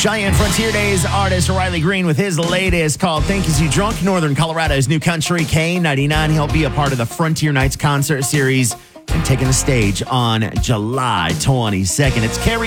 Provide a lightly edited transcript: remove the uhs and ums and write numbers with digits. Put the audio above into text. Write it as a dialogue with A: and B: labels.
A: Cheyenne Frontier Days artist Riley Green with his latest called Thank You Drunk. Northern Colorado's new country K99. He'll be a part of the Frontier Nights concert series and taking the stage on July 22nd. It's Carrie